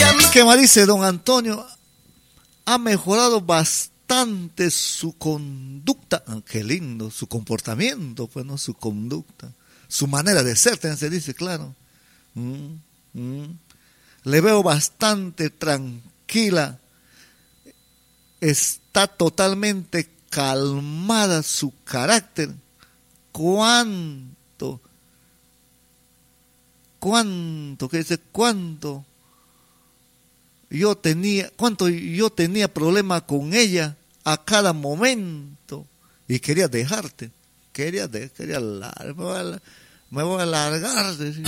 ¿Qué más dice don Antonio? Ha mejorado bastante su conducta. Qué lindo, su comportamiento, pues no su conducta. Su manera de ser, también se dice, claro. Le veo bastante tranquila. Está totalmente calmada su carácter. ¿Cuánto? ¿Qué dice? ¿Cuánto yo tenía problema con ella a cada momento y quería dejarte? Me voy a largar. Decía.